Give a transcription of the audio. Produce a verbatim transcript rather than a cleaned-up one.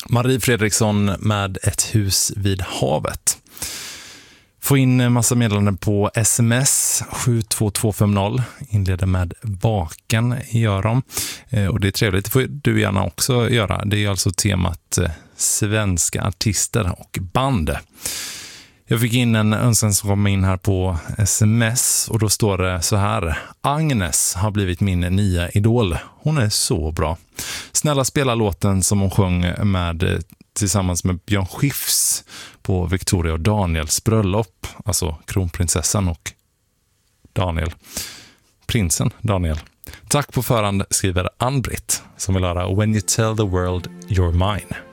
Marie Fredriksson med Ett hus vid havet. Få in en massa meddelanden på sms sju två två fem noll. Inleder med vaken gör de. Och det är trevligt, det får du gärna också göra. Det är alltså temat svenska artister och band. Jag fick in en önskan som kom in här på sms och då står det så här: Agnes har blivit min nya idol. Hon är så bra. Snälla spela låten som hon sjöng med tillsammans med Björn Skifs på Victoria och Daniels bröllop. Alltså kronprinsessan och Daniel. Prinsen Daniel. Tack på förhand, skriver Ann-Britt som vill höra When you tell the world you're mine.